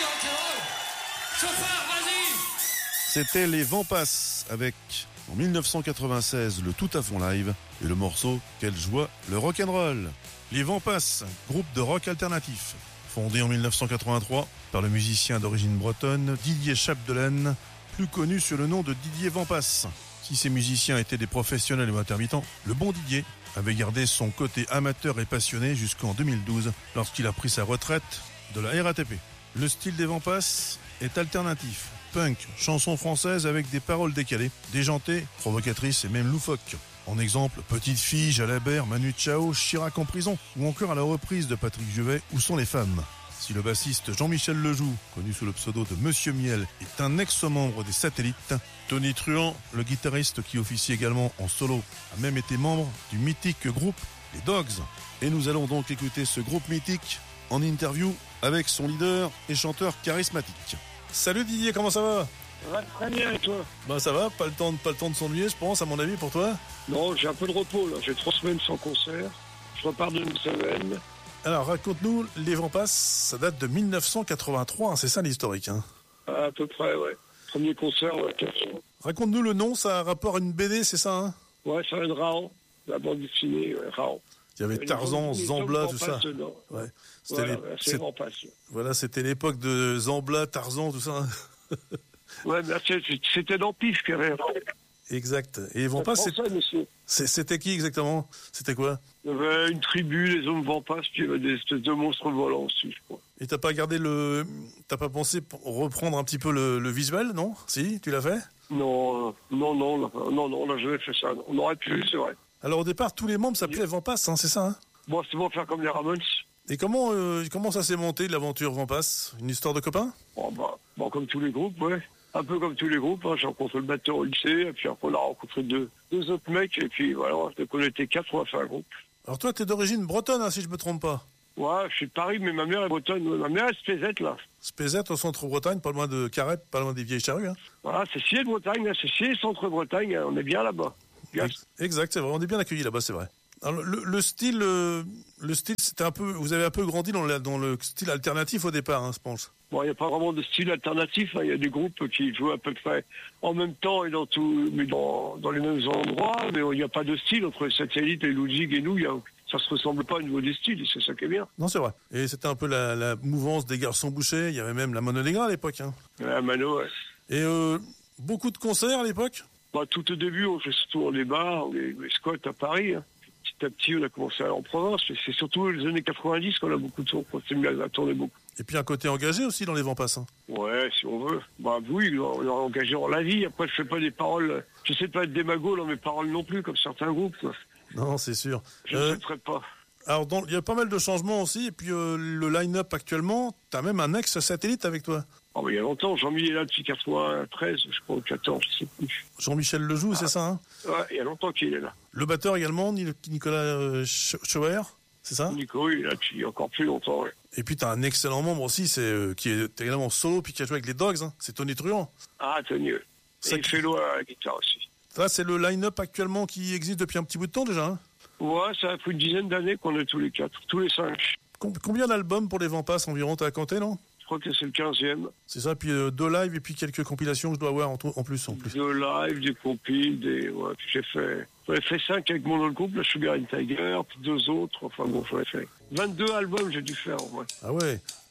Chauffeur, vas-y. C'était les Vents Passent avec, en 1996, le Tout à fond live et le morceau Quelle joie, le rock'n'roll. Les Vents Passent, groupe de rock alternatif, fondé en 1983 par le musicien d'origine bretonne Didier Chapdelaine, plus connu sous le nom de Didier Vents Passent. Si ces musiciens étaient des professionnels ou intermittents, le bon Didier avait gardé son côté amateur et passionné jusqu'en 2012 lorsqu'il a pris sa retraite de la RATP. Le style des Vents Passent est alternatif, punk, chanson française avec des paroles décalées, déjantées, provocatrices et même loufoques. En exemple, Petite fille, Jalabert, Manu Chao, Chirac en prison, ou encore à la reprise de Patrick Juvet, Où sont les femmes ? Si le bassiste Jean-Michel Lejoux, connu sous le pseudo de Monsieur Miel, est un ex-membre des Satellites, Tony Truant, le guitariste qui officie également en solo, a même été membre du mythique groupe Les Dogs. Et nous allons donc écouter ce groupe mythique en interview avec son leader et chanteur charismatique. Salut Didier, comment ça va ? Ça va très bien et toi ? Ben ça va, pas le temps de s'ennuyer je pense à mon avis pour toi. Non, j'ai un peu de repos là, j'ai 3 semaines sans concert, je repars d'une semaine. Alors raconte-nous, les Vents Passent, ça date de 1983, hein, c'est ça l'historique hein ? À peu près, ouais. Premier concert, ouais, 4 ans. Raconte-nous le nom, ça a rapport à une BD, c'est ça hein ? Ouais, ça vient de Raon, la bande dessinée, ouais, Raon. Il y avait Tarzan, Zambla, tout ça. Ouais. C'était voilà, c'était l'époque de Zambla, Tarzan, tout ça. Ouais, mais c'était dans Pif qu'il y avait Raon. Exact. Et les Vents Passent, c'était qui exactement ? C'était quoi ? Il y avait une tribu, les hommes Vents Passent, puis il y avait des espèces de monstres volants aussi, je crois. Et t'as pas pensé reprendre un petit peu le visuel, non ? Si, tu l'as fait ? Non, on n'a jamais fait ça. On aurait pu, c'est vrai. Alors au départ, tous les membres s'appelaient Vents Passent, hein, c'est ça hein ? Bon, c'est bon de faire comme les Ramones. Et comment ça s'est monté, l'aventure Vents Passent ? Une histoire de copains ? Bon, comme tous les groupes, ouais. Un peu comme tous les groupes, hein. J'ai rencontré le batteur au lycée, et puis après on a rencontré deux autres mecs, et puis voilà, dès qu'on était 4, on a fait un groupe. Alors toi, t'es d'origine bretonne, hein, si je me trompe pas. Ouais, je suis de Paris, mais ma mère est bretonne. Ouais, ma mère est Spézette, là. Spézette, au centre-Bretagne, pas loin de Carrette, pas loin des Vieilles Charrues. Hein. Voilà, c'est Scié-de-Bretagne, c'est Scié-Centre-Bretagne, on est bien là-bas. Exact, c'est vrai, on est bien accueillis là-bas, c'est vrai. Alors le style, c'était un peu, vous avez un peu grandi dans le style alternatif au départ, hein, je pense. Bon, il n'y a pas vraiment de style alternatif, hein. Il y a des groupes qui jouent à peu près en même temps et dans les mêmes endroits, mais il n'y a pas de style entre les Satellites, les Ludwig et nous, ça se ressemble pas au niveau des styles, c'est ça qui est bien. Non, c'est vrai. Et c'était un peu la mouvance des garçons bouchés, il y avait même la Mano Negra à l'époque, hein. La Mano, ouais. Et beaucoup de concerts à l'époque ? Tout au début, on fait surtout dans les bars, les squats à Paris, hein. Petit à petit, on a commencé à aller en province. C'est surtout les années 90 qu'on a beaucoup de sons, qu'on s'est mis à tourner beaucoup. Et puis un côté engagé aussi dans les Vents Passent. Hein. Ouais, si on veut. Oui, on est engagé en la vie. Après, je fais pas des paroles. Je sais pas être démago dans mes paroles non plus, comme certains groupes, quoi. Non, c'est sûr. Je ne souhaiterais pas. Alors, il y a pas mal de changements aussi. Et puis le line-up actuellement, t'as même un ex-Satellite avec toi. Oh, mais il y a longtemps, Jean-Mi est là depuis 93, je crois, ou 14, je sais plus. Jean-Michel Lejoux, c'est ça, hein ? Ouais, il y a longtemps qu'il est là. Le batteur également, Nicolas Schauer, c'est ça ? Nico, il est là depuis encore plus longtemps, ouais. Et puis t'as un excellent membre aussi, qui est également solo, puis qui a joué avec les Dogs, hein. C'est Tony Truant. Ah, Tony, ouais. Et il fait l'eau à la guitare aussi. Ça, c'est le line-up actuellement qui existe depuis un petit bout de temps déjà, hein ? Ouais, ça a fait une dizaine d'années qu'on est tous les 4, tous les 5. Combien d'albums pour les Vents Passent environ, t'as compté, non ? Je crois que c'est le 15e. C'est ça, puis 2 lives et puis quelques compilations que je dois avoir en plus. 2 lives, des compiles, ouais, j'en ai fait 5 avec mon autre groupe, la Sugar and Tiger, puis 2 autres, enfin bon, j'en ai fait 22 albums, j'ai dû faire, en vrai. Ah ouais.